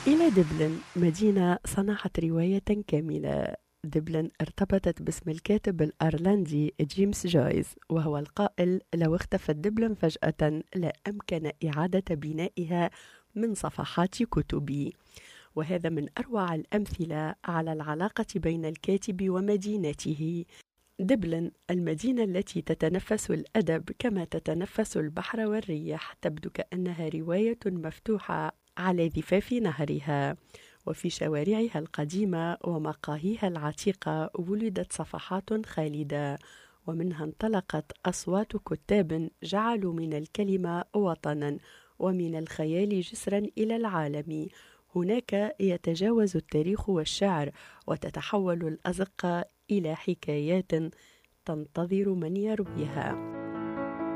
إلى دبلن، مدينة صنعت رواية كاملة. دبلن ارتبطت باسم الكاتب الأيرلندي جيمس جويس، وهو القائل: لو اختفت دبلن فجأة لا أمكن إعادة بنائها من صفحات كتبي. وهذا من أروع الأمثلة على العلاقة بين الكاتب ومدينته. دبلن، المدينة التي تتنفس الأدب كما تتنفس البحر والريح، تبدو كأنها رواية مفتوحة على ضفاف نهرها. وفي شوارعها القديمة ومقاهيها العتيقة ولدت صفحات خالدة، ومنها انطلقت أصوات كتاب جعلوا من الكلمة وطنا ومن الخيال جسرا إلى العالم. هناك يتجاوز التاريخ والشعر، وتتحول الأزقة إلى حكايات تنتظر من يرويها.